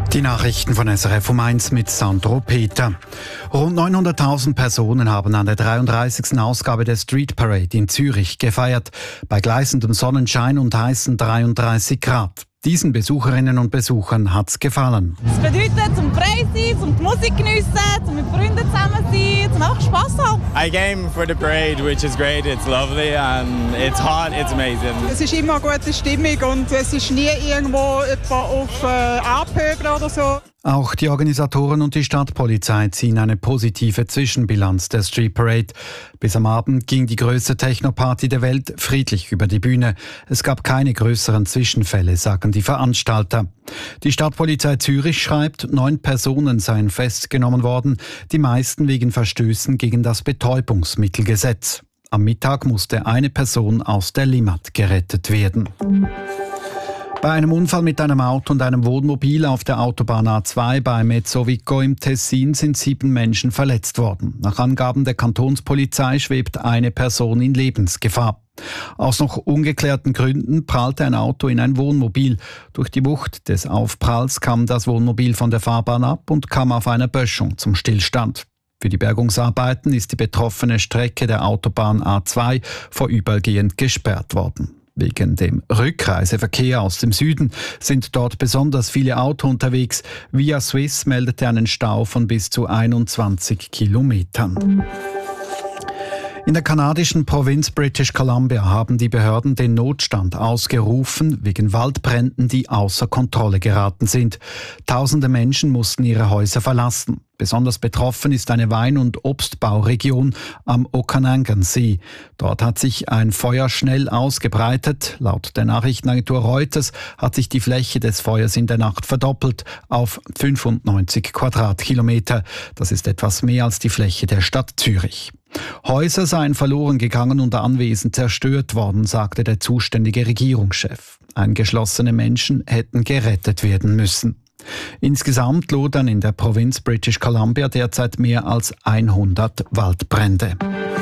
Die Nachrichten von SRF um 1 mit Sandro Peter. Rund 900.000 Personen haben an der 33. Ausgabe der Street Parade in Zürich gefeiert. Bei gleißendem Sonnenschein und heißen 33 Grad. Diesen Besucherinnen und Besuchern hat's gefallen. Es bedeutet, zum frei sein, zum die Musik geniessen, zum mit Freunden zusammen sein, zum einfach Spass haben. I came for the parade, which is great. It's lovely and it's hot. It's amazing. Es ist immer eine gute Stimmung und es ist nie irgendwo etwa auf Abhöbeln oder so. Auch die Organisatoren und die Stadtpolizei ziehen eine positive Zwischenbilanz der Street Parade. Bis am Abend ging die größte Techno-Party der Welt friedlich über die Bühne. Es gab keine größeren Zwischenfälle, sagen die Veranstalter. Die Stadtpolizei Zürich schreibt, 9 Personen seien festgenommen worden, die meisten wegen Verstößen gegen das Betäubungsmittelgesetz. Am Mittag musste eine Person aus der Limmat gerettet werden. Bei einem Unfall mit einem Auto und einem Wohnmobil auf der Autobahn A2 bei Mezzovico im Tessin sind 7 Menschen verletzt worden. Nach Angaben der Kantonspolizei schwebt eine Person in Lebensgefahr. Aus noch ungeklärten Gründen prallte ein Auto in ein Wohnmobil. Durch die Wucht des Aufpralls kam das Wohnmobil von der Fahrbahn ab und kam auf einer Böschung zum Stillstand. Für die Bergungsarbeiten ist die betroffene Strecke der Autobahn A2 vorübergehend gesperrt worden. Wegen dem Rückreiseverkehr aus dem Süden sind dort besonders viele Autos unterwegs. Via Swiss meldete einen Stau von bis zu 21 Kilometern. In der kanadischen Provinz British Columbia haben die Behörden den Notstand ausgerufen wegen Waldbränden, die außer Kontrolle geraten sind. Tausende Menschen mussten ihre Häuser verlassen. Besonders betroffen ist eine Wein- und Obstbauregion am Okanagan-See. Dort hat sich ein Feuer schnell ausgebreitet. Laut der Nachrichtenagentur Reuters hat sich die Fläche des Feuers in der Nacht verdoppelt auf 95 Quadratkilometer. Das ist etwas mehr als die Fläche der Stadt Zürich. Häuser seien verloren gegangen und Anwesen zerstört worden, sagte der zuständige Regierungschef. Eingeschlossene Menschen hätten gerettet werden müssen. Insgesamt lodern in der Provinz British Columbia derzeit mehr als 100 Waldbrände.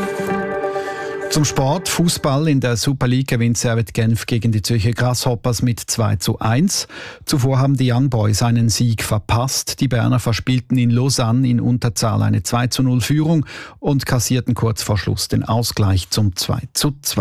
Zum Sport. Fußball. In der Super League gewinnt Servette Genf gegen die Zürcher Grasshoppers mit 2:1. Zuvor haben die Young Boys einen Sieg verpasst. Die Berner verspielten in Lausanne in Unterzahl eine 2:0 Führung und kassierten kurz vor Schluss den Ausgleich zum 2:2.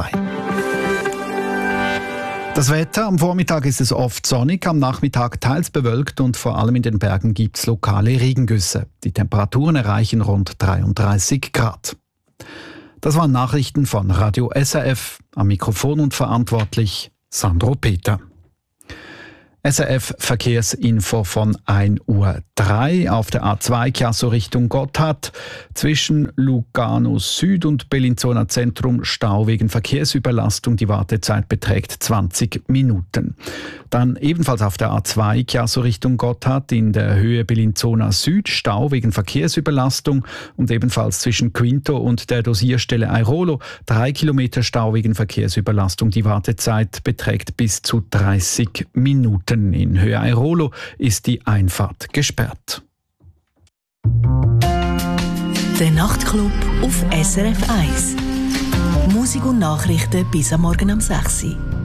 Das Wetter. Am Vormittag ist es oft sonnig, am Nachmittag teils bewölkt und vor allem in den Bergen gibt es lokale Regengüsse. Die Temperaturen erreichen rund 33 Grad. Das waren Nachrichten von Radio SRF. Am Mikrofon und verantwortlich Sandro Peter. SRF Verkehrsinfo von 1:03 Uhr auf der A2 Chiasso Richtung Gotthard. Zwischen Lugano Süd und Bellinzona Zentrum Stau wegen Verkehrsüberlastung. Die Wartezeit beträgt 20 Minuten. Dann ebenfalls auf der A2 Chiasso Richtung Gotthard in der Höhe Bellinzona Süd Stau wegen Verkehrsüberlastung und ebenfalls zwischen Quinto und der Dosierstelle Airolo 3 Kilometer Stau wegen Verkehrsüberlastung. Die Wartezeit beträgt bis zu 30 Minuten. In Höhe Airolo ist die Einfahrt gesperrt. Der Nachtclub auf SRF 1. Musik und Nachrichten bis am Morgen um 6 Uhr.